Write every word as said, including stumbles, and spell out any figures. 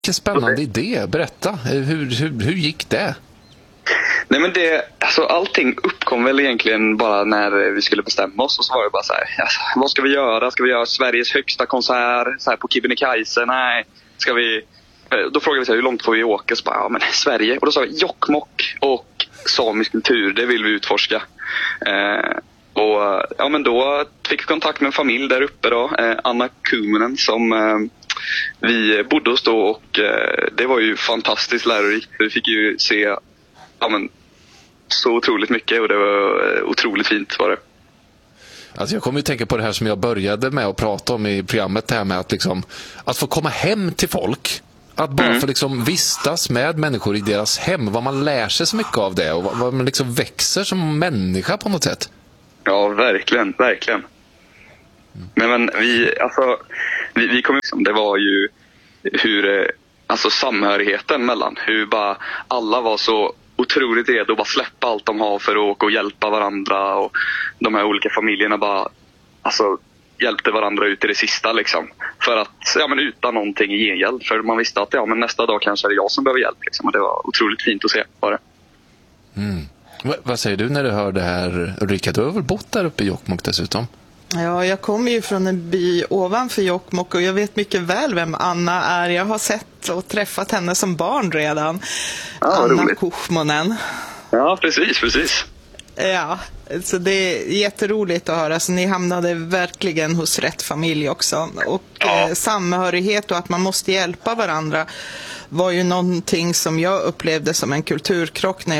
Vilken spännande idé, berätta. Hur, hur, hur gick det? Nej men det, alltså allting uppkom väl egentligen bara när vi skulle bestämma oss. Och så var det bara så här, alltså, vad ska vi göra? Ska vi göra Sveriges högsta konsert så här på Kebnekaise? Nej, ska vi... Då frågade vi så här, hur långt får vi åka? Så bara, ja men Sverige. Och då sa vi Jokkmokk och samisk kultur, det vill vi utforska. Eh, och ja men då fick vi kontakt med en familj där uppe då, eh, Anna Kuminen som eh, vi bodde hos då. Och eh, det var ju fantastiskt lärorikt. Vi fick ju se ja, men, så otroligt mycket och det var eh, otroligt fint var det. Alltså jag kommer ju tänka på det här som jag började med att prata om i programmet, det här med att, liksom, att få komma hem till folk. Att bara mm. få liksom vistas med människor i deras hem. Vad man lär sig så mycket av det och vad man liksom växer som människa på något sätt. Ja, verkligen, verkligen. Mm. Men, men vi, alltså, vi, vi kom liksom, det var ju hur, alltså samhörigheten mellan, hur bara alla var så otroligt redo att bara släppa allt de har för att åka och hjälpa varandra. Och de här olika familjerna bara, alltså hjälpte varandra ut i det sista liksom. För att, ja men utan någonting i gengäld. För man visste att ja men nästa dag kanske är det jag som behöver hjälp liksom. Och det var otroligt fint att se bara. Mm. V- vad säger du när du hör det här, Ulrika? Du har väl bott där uppe i Jokkmokk dessutom? Ja, jag kommer ju från en by ovanför Jokkmokk och jag vet mycket väl vem Anna är. Jag har sett och träffat henne som barn redan. Ja, Anna Kuchmonen. Ja, precis, precis. Ja, så det är jätteroligt att höra. Så ni hamnade verkligen hos rätt familj också. Och ja. eh, samhörighet och att man måste hjälpa varandra var ju någonting som jag upplevde som en kulturkrock när